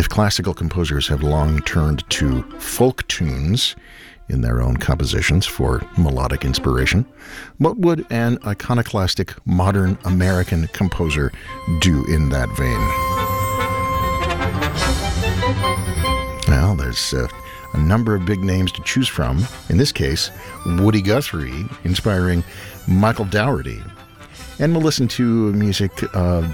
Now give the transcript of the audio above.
If classical composers have long turned to folk tunes in their own compositions for melodic inspiration, what would an iconoclastic modern American composer do in that vein? Well, there's a number of big names to choose from. In this case, Woody Guthrie, inspiring Michael Dougherty. And we'll listen to music